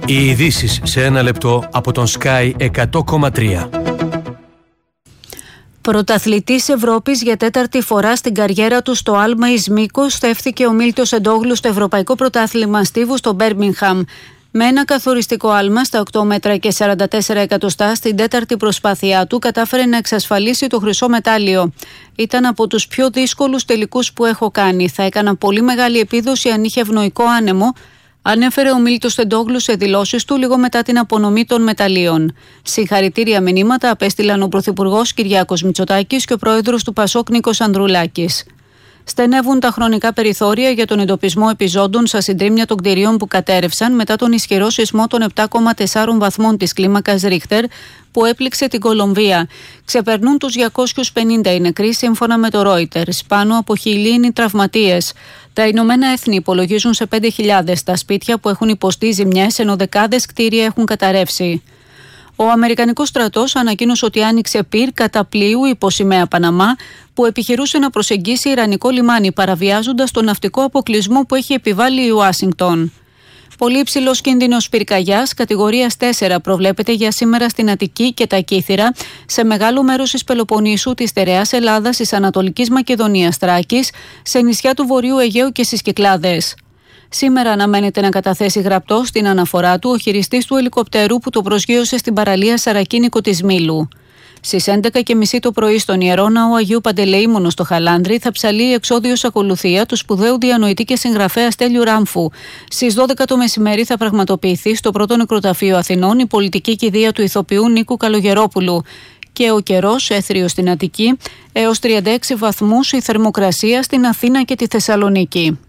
Οι ειδήσεις σε ένα λεπτό από τον Sky 100,3. Πρωταθλητής Ευρώπης για τέταρτη φορά στην καριέρα του στο άλμα εις μήκος, στέφθηκε ο Μίλτος Εντόγλου στο Ευρωπαϊκό Πρωτάθλημα Στίβου στο Μπέρμιγχαμ. Με ένα καθοριστικό άλμα στα 8 μέτρα και 44 εκατοστά, στην τέταρτη προσπάθειά του κατάφερε να εξασφαλίσει το χρυσό μετάλλιο. Ήταν από τους πιο δύσκολους τελικούς που έχω κάνει. Θα έκανα πολύ μεγάλη επίδοση αν είχε ευνοϊκό άνεμο, ανέφερε ο Μίλτος Εντόγλου σε δηλώσεις του λίγο μετά την απονομή των μεταλλίων. Συγχαρητήρια μηνύματα απέστειλαν ο Πρωθυπουργός Κυριάκος Μητσοτάκης και ο Πρόεδρος του Πασόκ Νίκος Ανδρουλάκης. Στενεύουν τα χρονικά περιθώρια για τον εντοπισμό επιζώντων στα συντρίμμια των κτηρίων που κατέρευσαν μετά τον ισχυρό σεισμό των 7,4 βαθμών της κλίμακας Ρίχτερ που έπληξε την Κολομβία. Ξεπερνούν τους 250 οι νεκροί σύμφωνα με το Reuters. Πάνω από 1.000 είναι οι τραυματίες. Τα Ηνωμένα Έθνη υπολογίζουν σε 5.000 τα σπίτια που έχουν υποστεί ζημιές, ενώ δεκάδες κτίρια έχουν καταρρεύσει. Ο Αμερικανικός στρατός ανακοίνωσε ότι άνοιξε πυρ κατά πλοίου υπό σημαία Παναμά που επιχειρούσε να προσεγγίσει ιρανικό λιμάνι, παραβιάζοντας τον ναυτικό αποκλεισμό που έχει επιβάλει η Ουάσιγκτον. Πολύ υψηλός κίνδυνος πυρκαγιάς κατηγορίας 4 προβλέπεται για σήμερα στην Αττική και τα Κύθυρα, σε μεγάλο μέρος της Πελοποννήσου, της στερεάς Ελλάδας, της Ανατολικής Μακεδονίας, Θράκης, σε νησιά του Βορείου Αιγαίου και στις Κυκλάδες. Σήμερα αναμένεται να καταθέσει γραπτό στην αναφορά του ο χειριστής του ελικοπτέρου που το προσγείωσε στην παραλία Σαρακίνικο της Μήλου. Στις 11.30 το πρωί στον Ιερό Ναό Αγίου Παντελεήμονος στο Χαλάνδρι θα ψαλεί η εξώδιος ακολουθία του σπουδαίου διανοητή και συγγραφέα Στέλιου Ράμφου. Στις 12 το μεσημέρι θα πραγματοποιηθεί στο πρώτο νεκροταφείο Αθηνών η πολιτική κηδεία του ηθοποιού Νίκου Καλογερόπουλου. Και ο καιρός έθριος στην Αττική, έως 36 βαθμούς η θερμοκρασία στην Αθήνα και τη Θεσσαλονίκη.